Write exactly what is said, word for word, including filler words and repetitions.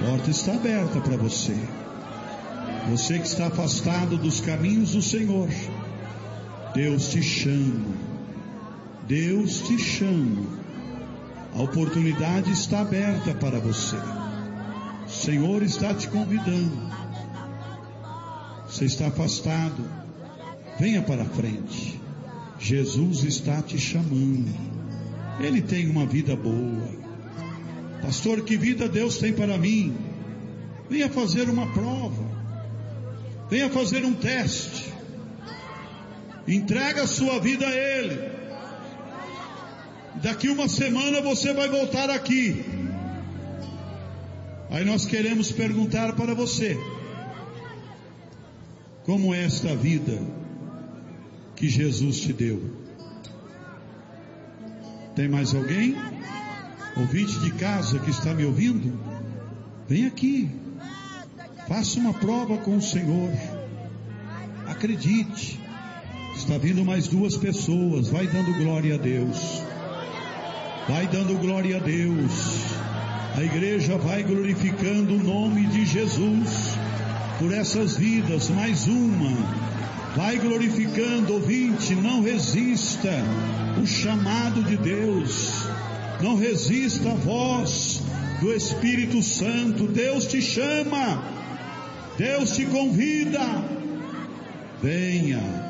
porta está aberta para você. Você que está afastado dos caminhos do Senhor, Deus te chama. Deus te chama. A oportunidade está aberta para você. O Senhor está te convidando. Você está afastado, venha para frente. Jesus está te chamando. Ele tem uma vida boa. Pastor, que vida Deus tem para mim? Venha fazer uma prova. Venha fazer um teste. Entrega a sua vida a Ele. Daqui uma semana você vai voltar aqui. Aí nós queremos perguntar para você: como é esta vida que Jesus te deu? Tem mais alguém? Ouvinte de casa que está me ouvindo? Vem aqui. Faça uma prova com o Senhor. Acredite. Está vindo mais duas pessoas. Vai dando glória a Deus. Vai dando glória a Deus. A igreja vai glorificando o nome de Jesus por essas vidas. Mais uma. Vai glorificando, ouvinte. Não resista o chamado de Deus. Não resista a voz do Espírito Santo. Deus te chama. Deus te convida. Venha.